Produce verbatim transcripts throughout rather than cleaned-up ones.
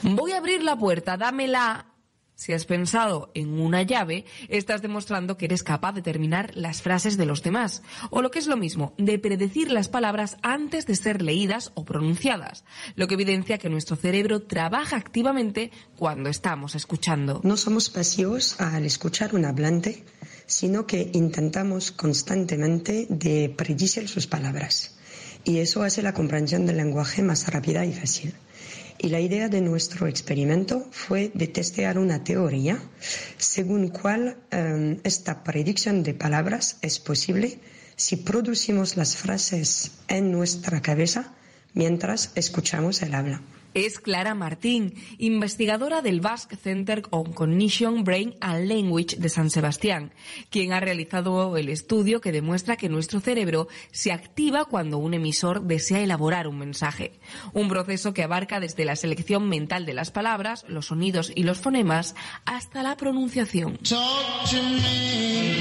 Voy a abrir la puerta, dámela. Si has pensado en una llave, estás demostrando que eres capaz de terminar las frases de los demás. O lo que es lo mismo, de predecir las palabras antes de ser leídas o pronunciadas. Lo que evidencia que nuestro cerebro trabaja activamente cuando estamos escuchando. No somos pasivos al escuchar un hablante, sino que intentamos constantemente de predecir sus palabras. Y eso hace la comprensión del lenguaje más rápida y fácil. Y la idea de nuestro experimento fue de testear una teoría según cual um, esta predicción de palabras es posible si producimos las frases en nuestra cabeza mientras escuchamos el habla. Es Clara Martín, investigadora del Basque Center on Cognition, Brain and Language de San Sebastián, quien ha realizado el estudio que demuestra que nuestro cerebro se activa cuando un emisor desea elaborar un mensaje. Un proceso que abarca desde la selección mental de las palabras, los sonidos y los fonemas, hasta la pronunciación. Talk to me.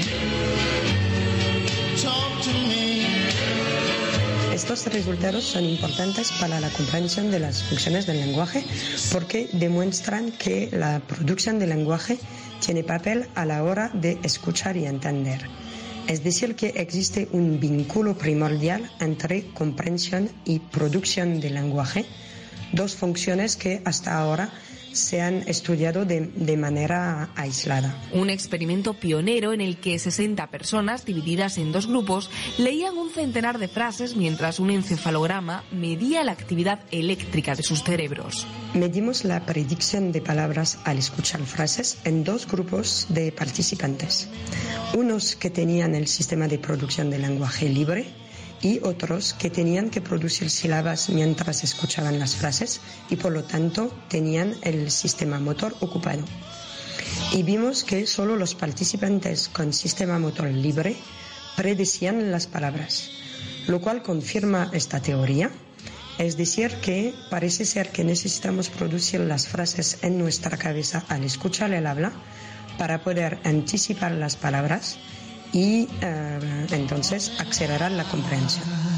Talk to me. Estos resultados son importantes para la comprensión de las funciones del lenguaje porque demuestran que la producción del lenguaje tiene papel a la hora de escuchar y entender. Es decir, que existe un vínculo primordial entre comprensión y producción del lenguaje, dos funciones que hasta ahora se han estudiado de, de manera aislada. Un experimento pionero en el que sesenta personas, divididas en dos grupos, leían un centenar de frases mientras un encefalograma medía la actividad eléctrica de sus cerebros. Medimos la predicción de palabras al escuchar frases en dos grupos de participantes. Unos que tenían el sistema de producción del lenguaje libre y otros que tenían que producir sílabas mientras escuchaban las frases y por lo tanto tenían el sistema motor ocupado. Y vimos que solo los participantes con sistema motor libre predecían las palabras, lo cual confirma esta teoría. Es decir, que parece ser que necesitamos producir las frases en nuestra cabeza al escuchar el habla para poder anticipar las palabras y uh, entonces acelerar la comprensión.